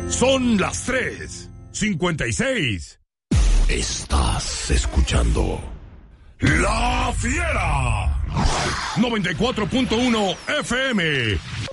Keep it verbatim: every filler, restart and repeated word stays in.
Son las tres cincuenta y seis. Estás escuchando La Fiera. noventa y cuatro punto uno F M.